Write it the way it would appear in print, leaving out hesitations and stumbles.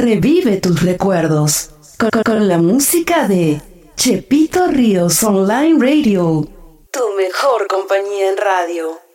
Revive tus recuerdos con la música de Chepito Ríos Online Radio. Tu mejor compañía en radio.